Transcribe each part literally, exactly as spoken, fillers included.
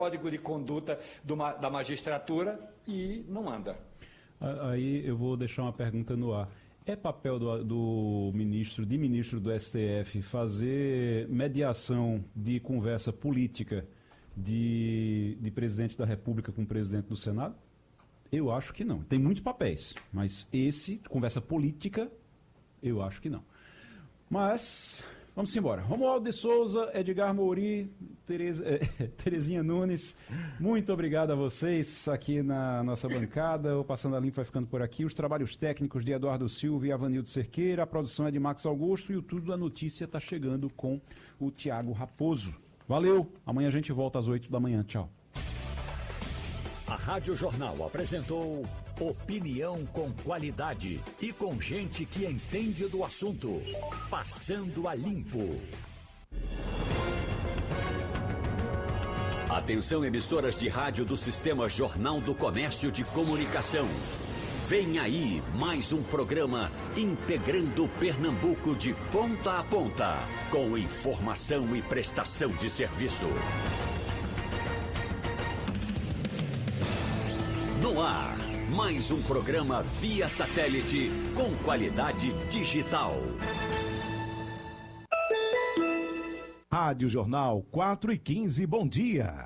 código de conduta do, da magistratura e não anda. Aí eu vou deixar uma pergunta no ar. É papel do, do ministro, de ministro do S T F, fazer mediação de conversa política de, de presidente da República com o presidente do Senado? Eu acho que não. Tem muitos papéis, mas esse, conversa política, eu acho que não. Mas, vamos embora. Romualdo de Souza, Edgar Mouri, Tereza, eh, Terezinha Nunes, muito obrigado a vocês aqui na nossa bancada. O Passando a Limpo vai ficando por aqui. Os trabalhos técnicos de Eduardo Silva e Avanildo Cerqueira, a produção é de Max Augusto e o Tudo da Notícia está chegando com o Tiago Raposo. Valeu, amanhã a gente volta às oito da manhã. Tchau. A Rádio Jornal apresentou opinião com qualidade e com gente que entende do assunto. Passando a Limpo. Atenção, emissoras de rádio do Sistema Jornal do Comércio de Comunicação. Vem aí mais um programa integrando Pernambuco de ponta a ponta, com informação e prestação de serviço. No ar, mais um programa via satélite com qualidade digital. Rádio Jornal quatro e quinze, bom dia.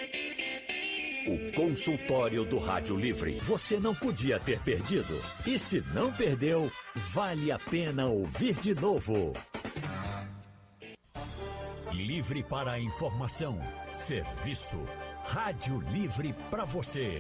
O consultório do Rádio Livre. Você não podia ter perdido. E se não perdeu, vale a pena ouvir de novo. Livre para a informação, serviço. Rádio Livre para você.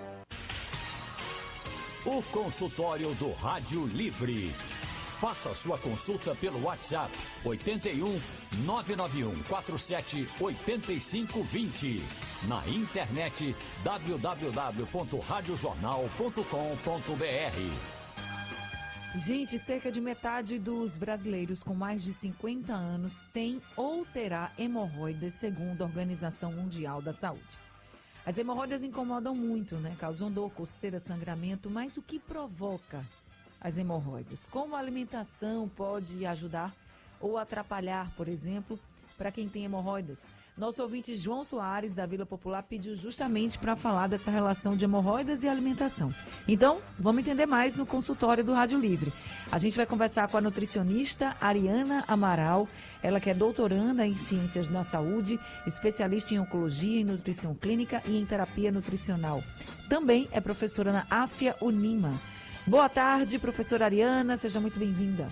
O consultório do Rádio Livre. Faça sua consulta pelo WhatsApp oito um nove nove um quatro sete oito cinco dois zero. Na internet w w w ponto rádio jornal ponto com ponto b r. Gente, cerca de metade dos brasileiros com mais de cinquenta anos tem ou terá hemorroidas, segundo a Organização Mundial da Saúde. As hemorroidas incomodam muito, né? Causam dor, coceira, sangramento, mas o que provoca as hemorroidas? Como a alimentação pode ajudar ou atrapalhar, por exemplo, para quem tem hemorroidas? Nosso ouvinte João Soares, da Vila Popular, pediu justamente para falar dessa relação de hemorroidas e alimentação. Então, vamos entender mais no consultório do Rádio Livre. A gente vai conversar com a nutricionista Ariana Amaral, ela que é doutoranda em Ciências da Saúde, especialista em Oncologia, em Nutrição Clínica e em Terapia Nutricional. Também é professora na Áfia Unima. Boa tarde, professora Ariana, seja muito bem-vinda.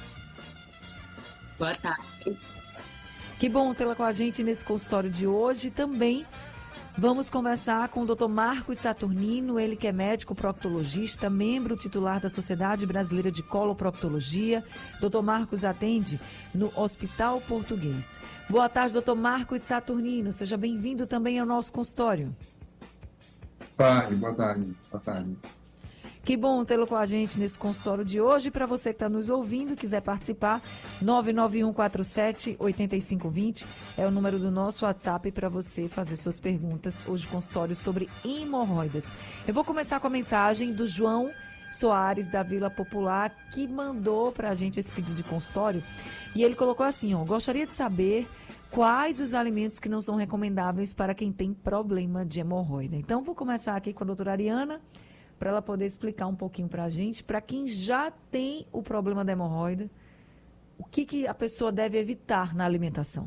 Boa tarde. Que bom tê-la com a gente nesse consultório de hoje. Também vamos conversar com o doutor Marcos Saturnino, ele que é médico proctologista, membro titular da Sociedade Brasileira de Coloproctologia. doutor Marcos atende no Hospital Português. Boa tarde, doutor Marcos Saturnino. Seja bem-vindo também ao nosso consultório. Boa tarde, boa tarde, boa tarde. Que bom tê-lo com a gente nesse consultório de hoje. Para você que está nos ouvindo, quiser participar, nove nove um quatro sete oito cinco dois zero é o número do nosso WhatsApp para você fazer suas perguntas. Hoje, consultório sobre hemorroidas. Eu vou começar com a mensagem do João Soares, da Vila Popular, que mandou para a gente esse pedido de consultório. E ele colocou assim, ó, gostaria de saber quais os alimentos que não são recomendáveis para quem tem problema de hemorroida. Então, vou começar aqui com a doutora Ariana, para ela poder explicar um pouquinho para a gente, para quem já tem o problema da hemorroida, o que, que a pessoa deve evitar na alimentação?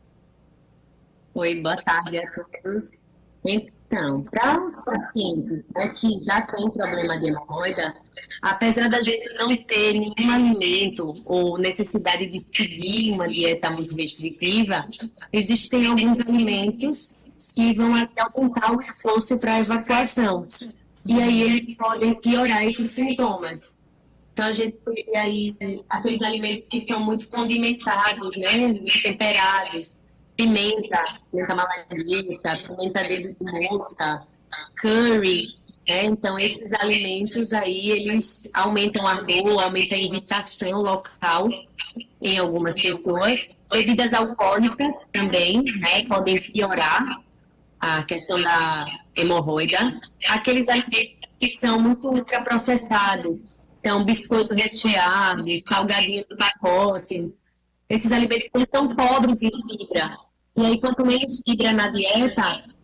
Oi, boa tarde a todos. Então, para os pacientes, né, que já têm problema de hemorroida, apesar da gente não ter nenhum alimento ou necessidade de seguir uma dieta muito restritiva, existem alguns alimentos que vão até aumentar o esforço para a evacuação. E aí eles podem piorar esses sintomas. Então a gente tem aí aqueles alimentos que são muito condimentados, né? Muito temperados, pimenta, pimenta malagueta, pimenta dedo de moça, curry, né? Então esses alimentos aí, eles aumentam a dor, aumentam a irritação local em algumas pessoas. Bebidas alcoólicas também, né? Podem piorar a questão da hemorroida. Aqueles alimentos que são muito ultraprocessados, então biscoito recheado, salgadinho do pacote, esses alimentos são pobres em fibra. E aí, quanto menos fibra na dieta,